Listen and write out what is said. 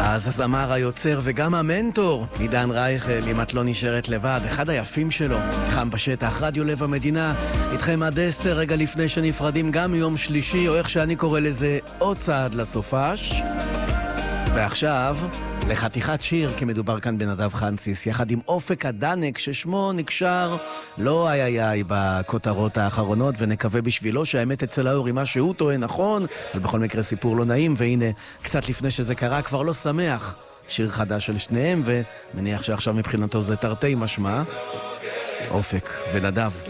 אז הזמר היוצר וגם המנטור, עידן רייכל, אם את לא נשארת לבד, אחד היפים שלו, חם בשטח, רדיו לב המדינה, איתכם עד 10, רגע לפני שנפרדים גם יום שלישי, או איך שאני קורא לזה, עוד צעד לסופש. ועכשיו, לחתיכת שיר, כי מדובר כאן בנדב חנציס, יחד עם אופק הדנק, ששמו נקשר לא איי בכותרות האחרונות, ונקווה בשבילו שהאמת אצל האור היא מה שהוא טוען נכון, אבל בכל מקרה סיפור לא נעים, והנה, קצת לפני שזה קרה, כבר לא שמח. שיר חדש של שניהם, ומניח שעכשיו מבחינתו זה תרתי משמע. אופק ונדב.